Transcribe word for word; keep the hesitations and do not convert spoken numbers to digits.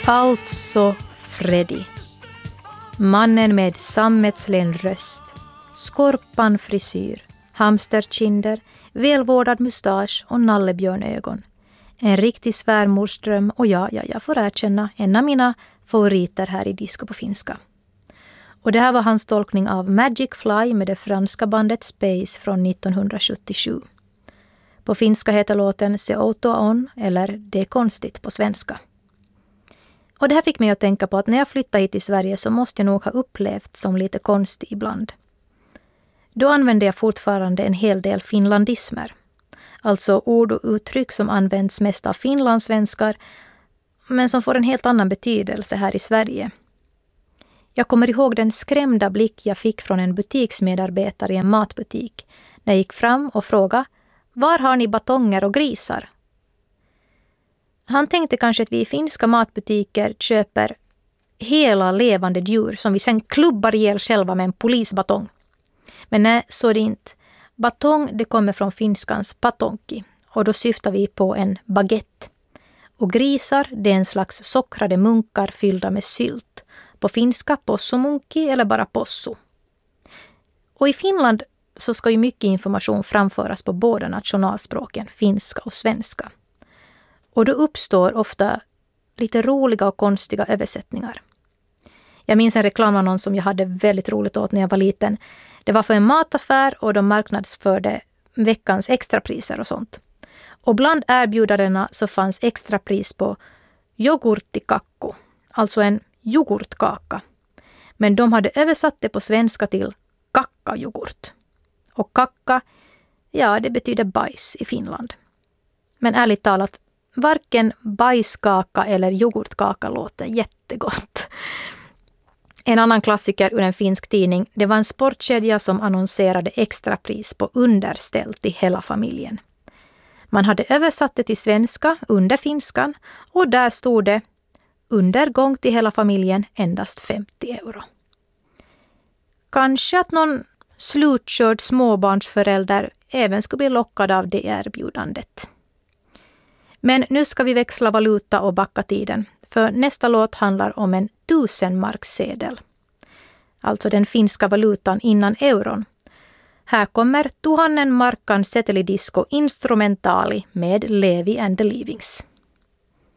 Alltså Freddy. Mannen med sammetslen röst, skorpan frisyr, hamsterkinder, välvårdad mustasch och nallebjörnögon. En riktig svärmorsdröm och ja, ja, jag får erkänna en av mina favoriter här i disco på finska. Och det här var hans tolkning av Magic Fly med det franska bandet Space från nittonhundrasjuttiosju. På finska heter låten Se auto on eller Det är konstigt på svenska. Och det här fick mig att tänka på att när jag flyttade hit till Sverige så måste jag nog ha upplevt som lite konstig ibland. Då använde jag fortfarande en hel del finlandismer. Alltså ord och uttryck som används mest av finlandssvenskar men som får en helt annan betydelse här i Sverige. Jag kommer ihåg den skrämda blick jag fick från en butiksmedarbetare i en matbutik när jag gick fram och frågade: var har ni batonger och grisar? Han tänkte kanske att vi i finska matbutiker köper hela levande djur som vi sen klubbar ihjäl själva med en polisbatong. Men nej, så är det inte. Batong det kommer från finskans patonki och då syftar vi på en baguette. Och grisar det är en slags sockrade munkar fyllda med sylt. På finska possumunki eller bara possu. Och i Finland så ska ju mycket information framföras på båda nationalspråken, finska och svenska. Och då uppstår ofta lite roliga och konstiga översättningar. Jag minns en reklamannons som jag hade väldigt roligt åt när jag var liten. Det var för en mataffär och de marknadsförde veckans extrapriser och sånt. Och bland erbjudandena så fanns extrapris på yoghurtikakku, alltså en yoghurtkaka. Men de hade översatt det på svenska till kakkayoghurt. Och kakka, ja det betyder bajs i Finland. Men ärligt talat, varken bajskaka eller yoghurtkaka låter jättegott. En annan klassiker ur en finsk tidning, det var en sportkedja som annonserade extrapris på underställ till hela familjen. Man hade översatt det till svenska under finskan och där stod det undergång till hela familjen endast femtio euro. Kanske att någon slutkörd småbarnsförälder även skulle bli lockad av det erbjudandet. Men nu ska vi växla valuta och backa tiden. För nästa låt handlar om en tusenmarkssedel. Alltså den finska valutan innan euron. Här kommer tuhannen markan setelidisco instrumentali med Levi and the Leavings.